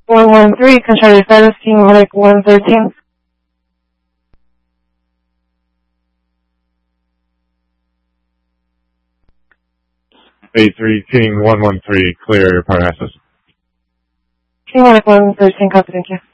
113, contrary status, King Malik 113. 83 King 113, clear your power access. King Malik 113, copy, thank you.